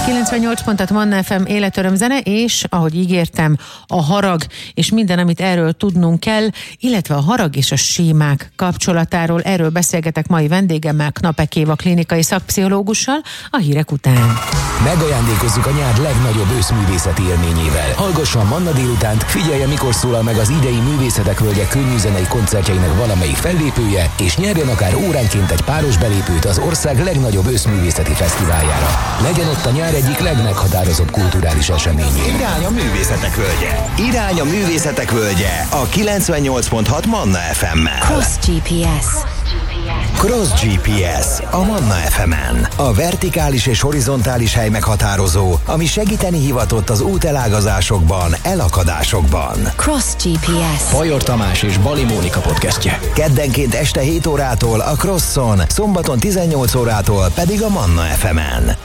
98 pontot Manna FM életöröm zene, és ahogy ígértem, a harag és minden, amit erről tudnunk kell, illetve a harag és a sémák kapcsolatáról. Erről beszélgetek mai vendégemmel, Knapek Éva klinikai szakpszichológussal a hírek után. Megajándékozzuk a nyár legnagyobb őszművészeti élményével. Hallgassa a Manna délutánt, figyelje, mikor szólal meg az idei Művészetek Völgye könnyűzenei koncertjeinek valamelyik fellépője, és nyerjen akár óránként egy páros belépőt az ország legnagyobb őszművészeti fesztiváljára. Legyen ott a nyár egyik legmeghatározóbb kulturális eseményén. Irány a Művészetek Völgye. Irány a Művészetek Völgye a 98.6 Manna FM-mel. Cross GPS. Cross GPS a Manna FM-en. A vertikális és horizontális hely meghatározó, ami segíteni hivatott az útelágazásokban, elakadásokban. Cross GPS. Fajor Tamás és Bali Mónika podcastje. Keddenként este 7 órától a Crosson, szombaton 18 órától pedig a Manna FM-en.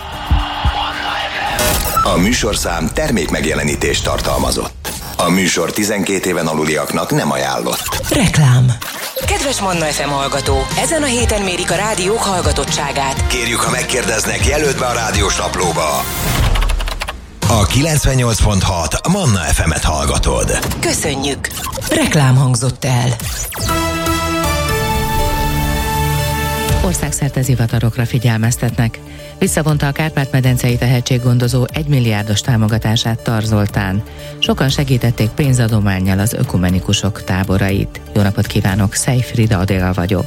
A műsorszám termékmegjelenítést tartalmazott. A műsor 12 éven aluliaknak nem ajánlott. Reklám. Kedves Manna FM hallgató, ezen a héten mérik a rádiók hallgatottságát. Kérjük, ha megkérdeznek, jelöld be a rádiós naplóba. A 98.6 Manna FM-et hallgatod. Köszönjük! Reklám hangzott el. Országszerte zivatarokra figyelmeztetnek. Visszavonta a Kárpát-medencei tehetséggondozó 1 milliárdos támogatását Tar Zoltán. Sokan segítették pénzadománnyal az ökumenikusok táborait. Jó napot kívánok, Szej Frida Adél vagyok.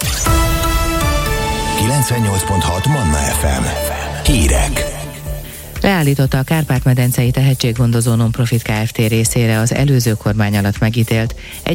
98.6 Manna FM. Hírek. Leállította a Kárpát-medencei tehetséggondozó non-profit Kft. Részére az előző kormány alatt megítélt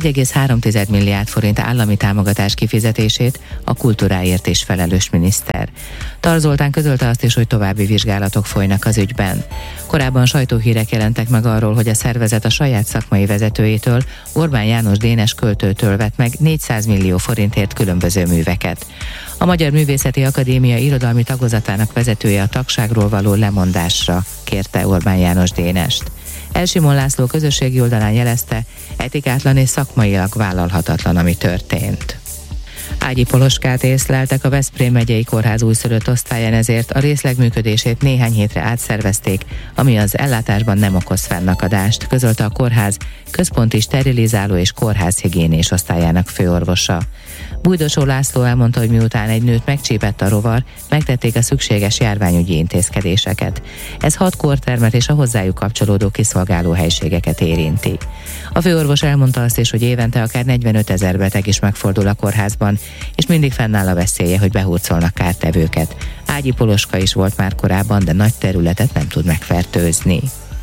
1,3 milliárd forint állami támogatás kifizetését a kultúráért is felelős miniszter. Tar Zoltán közölte azt is, hogy további vizsgálatok folynak az ügyben. Korábban sajtóhírek jelentek meg arról, hogy a szervezet a saját szakmai vezetőjétől, Orbán János Dénes költőtől vett meg 400 millió forintért különböző műveket. A Magyar Művészeti Akadémia irodalmi tagozatának vezetője a tagságról való lemondásra kérte Orbán János Dénest. Elsimon László közösségi oldalán jelezte, etikátlan és szakmailag vállalhatatlan, ami történt. Ágyi poloskát észleltek a Veszprém megyei kórház újszülött osztályán, ezért a részleg működését néhány hétre átszervezték, ami az ellátásban nem okoz fennakadást, közölte a kórház központi sterilizáló és kórházhigiénés osztályának főorvosa. Bújdosó László elmondta, hogy miután egy nőt megcsípett a rovar, megtették a szükséges járványügyi intézkedéseket. Ez 6 kórtermet és a hozzájuk kapcsolódó kiszolgáló helységeket érinti. A főorvos elmondta azt is, hogy évente akár 45 000 beteg is megfordul a kórházban, és mindig fennáll a veszélye, hogy behurcolnak kártevőket. Ágyi poloska is volt már korábban, de nagy területet nem tud megfertőzni.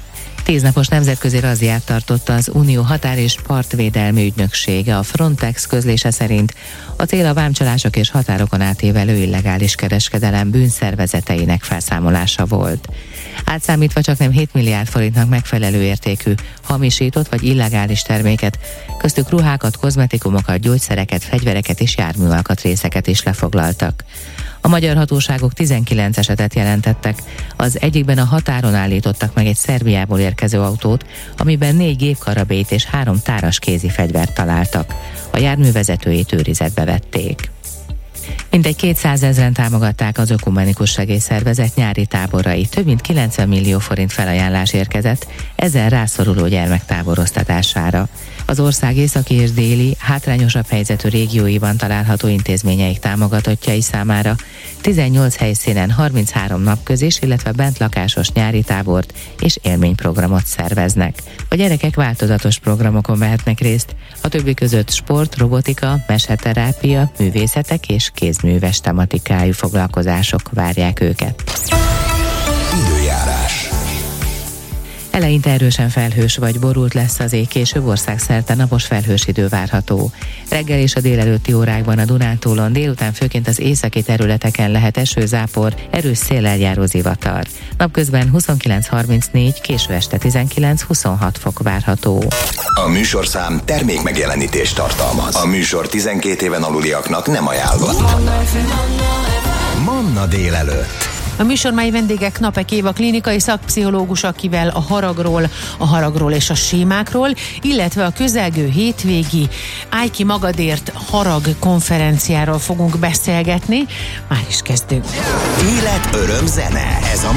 10 napos nemzetközi razziát tartott az Unió határ- és partvédelmi ügynöksége. A Frontex közlése szerint a cél a vámcsalások és határokon átívelő illegális kereskedelem bűnszervezeteinek felszámolása volt. Átszámítva csaknem 7 milliárd forintnak megfelelő értékű hamisított vagy illegális terméket, köztük ruhákat, kozmetikumokat, gyógyszereket, fegyvereket és járműalkatrészeket is lefoglaltak. A magyar hatóságok 19 esetet jelentettek. Az egyikben a határon állítottak meg egy Szerbiából érkező autót, amiben 4 gépkarabélyt és 3 táras kézi fegyvert találtak. A járművezetőjét őrizetbe vették. Mintegy 200 000-en támogatták az Ökumenikus Segélyszervezet nyári táborait. Több mint 90 millió forint felajánlás érkezett ezen rászoruló gyermek táboroztatására. Az ország északi és déli, hátrányosabb helyzetű régióiban található intézményeik támogatottjai számára 18 helyszínen 33 napközis, illetve bentlakásos nyári tábort és élményprogramot szerveznek. A gyerekek változatos programokon vehetnek részt, a többi között sport, robotika, meseterápia, művészetek és kézműves tematikájú foglalkozások várják őket. Időjárás. Eleinte erősen felhős vagy borult lesz az ég, később országszerte napos felhős idő várható. Reggel és a délelőtti órákban a Dunántúlon, délután főként az északi területeken lehet eső, zápor, erős széllel járó zivatar. Napközben 29-34, késő este 19-26 fok várható. A műsorszám termékmegjelenítést tartalmaz. A műsor 12 éven aluliaknak nem ajánlott. Manna délelőtt. A műsor mai vendége Knapek Éva klinikai szakpszichológus, akivel a haragról és a sémákról, illetve a közelgő hétvégi Állj ki magadért harag konferenciáról fogunk beszélgetni. Már is kezdünk. Élet, öröm, zene. Ez a